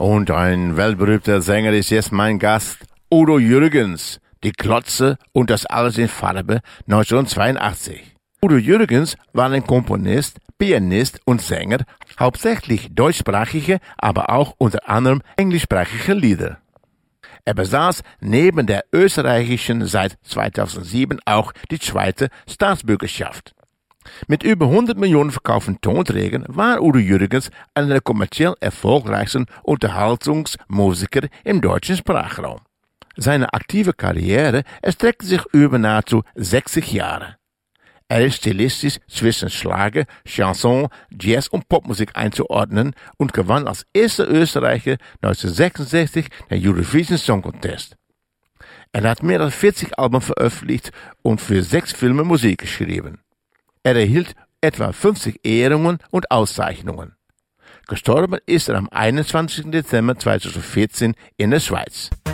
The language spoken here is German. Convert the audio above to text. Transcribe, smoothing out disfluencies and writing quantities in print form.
Und ein weltberühmter Sänger ist jetzt mein Gast, Udo Jürgens, Die Klotze und das alles in Farbe, 1982. Udo Jürgens war ein Komponist, Pianist und Sänger, hauptsächlich deutschsprachige, aber auch unter anderem englischsprachige Lieder. Er besaß neben der österreichischen seit 2007 auch die zweite Staatsbürgerschaft. Mit über 100 Millionen verkauften Tonträgern war Udo Jürgens einer der kommerziell erfolgreichsten Unterhaltungsmusiker im deutschen Sprachraum. Seine aktive Karriere erstreckte sich über nahezu 60 Jahre. Er ist stilistisch zwischen Schlager, Chanson, Jazz und Popmusik einzuordnen und gewann als erster Österreicher 1966 den Eurovision Song Contest. Er hat mehr als 40 Alben veröffentlicht und für 6 Filme Musik geschrieben. Er erhielt etwa 50 Ehrungen und Auszeichnungen. Gestorben ist er am 21. Dezember 2014 in der Schweiz.